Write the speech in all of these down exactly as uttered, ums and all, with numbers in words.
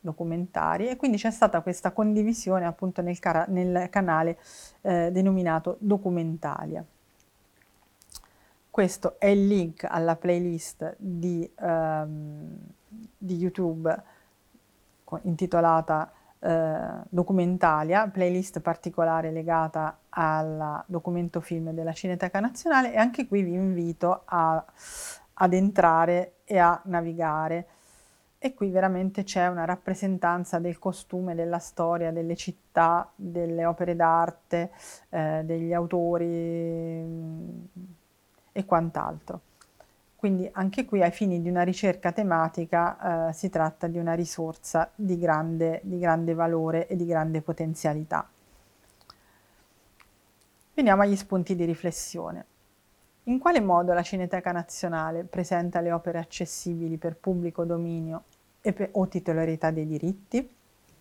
documentari, e quindi c'è stata questa condivisione appunto nel, cara nel canale eh, denominato Documentalia. Questo è il link alla playlist di, um, di YouTube intitolata eh, Documentalia, playlist particolare legata al documento film della Cineteca Nazionale, e anche qui vi invito a, ad entrare e a navigare. E qui veramente c'è una rappresentanza del costume, della storia, delle città, delle opere d'arte, eh, degli autori mh, e quant'altro. Quindi anche qui ai fini di una ricerca tematica eh, si tratta di una risorsa di grande, di grande valore e di grande potenzialità. Veniamo agli spunti di riflessione. In quale modo la Cineteca Nazionale presenta le opere accessibili per pubblico dominio e per, o titolarità dei diritti?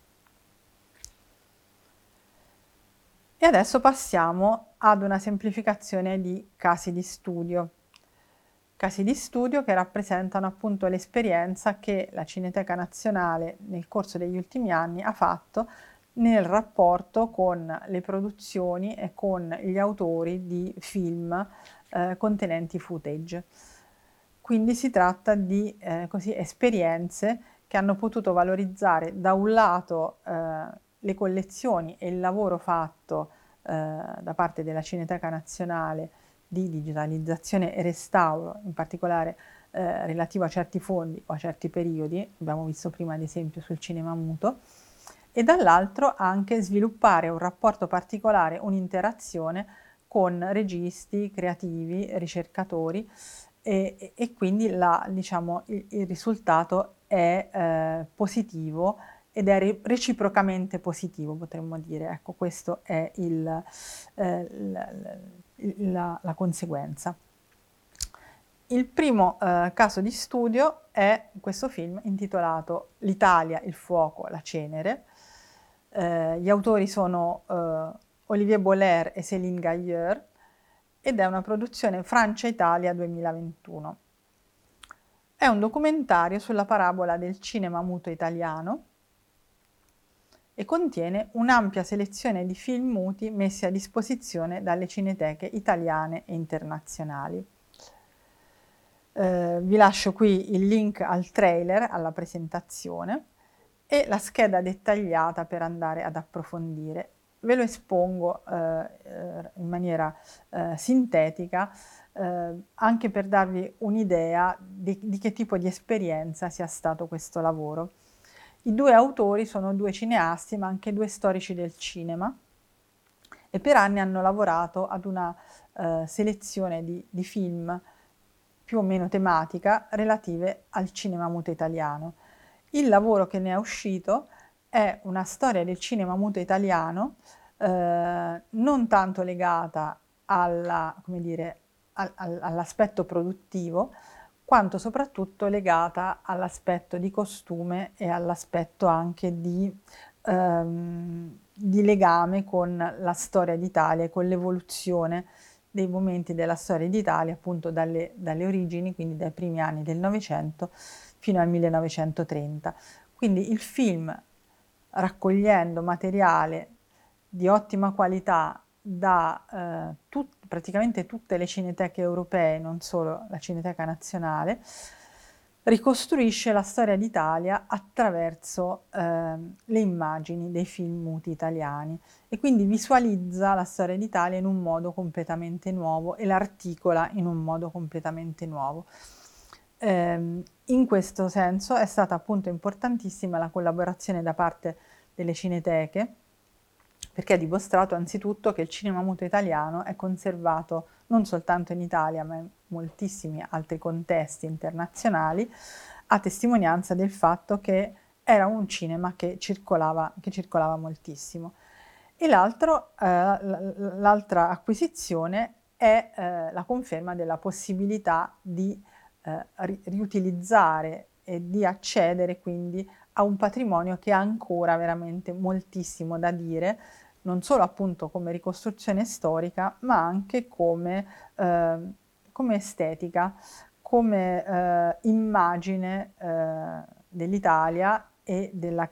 E adesso passiamo ad una semplificazione di casi di studio. Casi di studio che rappresentano appunto l'esperienza che la Cineteca Nazionale nel corso degli ultimi anni ha fatto nel rapporto con le produzioni e con gli autori di film eh, contenenti footage. Quindi si tratta di eh, così, esperienze che hanno potuto valorizzare da un lato eh, le collezioni e il lavoro fatto eh, da parte della Cineteca Nazionale di digitalizzazione e restauro, in particolare eh, relativo a certi fondi o a certi periodi, abbiamo visto prima ad esempio sul cinema muto, e dall'altro anche sviluppare un rapporto particolare, un'interazione con registi, creativi, ricercatori, e, e quindi la, diciamo, il, il risultato è eh, positivo ed è re reciprocamente positivo, potremmo dire. Ecco, questo è il, eh, la, la, la conseguenza. Il primo eh, caso di studio è questo film intitolato L'Italia, il fuoco, la cenere. Eh, gli autori sono eh, Olivier Boller e Céline Gaillard, ed è una produzione Francia-Italia duemilaventuno. È un documentario sulla parabola del cinema muto italiano e contiene un'ampia selezione di film muti messi a disposizione dalle cineteche italiane e internazionali. Eh, vi lascio qui il link al trailer, alla presentazione, e la scheda dettagliata per andare ad approfondire. Ve lo espongo eh, in maniera eh, sintetica, eh, anche per darvi un'idea di, di che tipo di esperienza sia stato questo lavoro. I due autori sono due cineasti, ma anche due storici del cinema, e per anni hanno lavorato ad una eh, selezione di, di film più o meno tematica relative al cinema muto italiano. Il lavoro che ne è uscito è una storia del cinema muto italiano, eh, non tanto legata alla, come dire, al, al, all'aspetto produttivo, quanto soprattutto legata all'aspetto di costume e all'aspetto anche di, ehm, di legame con la storia d'Italia e con l'evoluzione dei momenti della storia d'Italia, appunto dalle, dalle origini, quindi dai primi anni del Novecento fino al millenovecentotrenta. Quindi il film, raccogliendo materiale di ottima qualità da eh, tut, praticamente tutte le cineteche europee, non solo la Cineteca Nazionale, ricostruisce la storia d'Italia attraverso eh, le immagini dei film muti italiani, e quindi visualizza la storia d'Italia in un modo completamente nuovo e l'articola in un modo completamente nuovo. Eh, in questo senso è stata appunto importantissima la collaborazione da parte delle cineteche, perché ha dimostrato anzitutto che il cinema muto italiano è conservato non soltanto in Italia, ma in moltissimi altri contesti internazionali, a testimonianza del fatto che era un cinema che circolava, che circolava moltissimo. E l'altra eh, acquisizione è eh, la conferma della possibilità di eh, ri riutilizzare e di accedere quindi a un patrimonio che ha ancora veramente moltissimo da dire, non solo appunto come ricostruzione storica, ma anche come, eh, come estetica, come eh, immagine eh, dell'Italia e della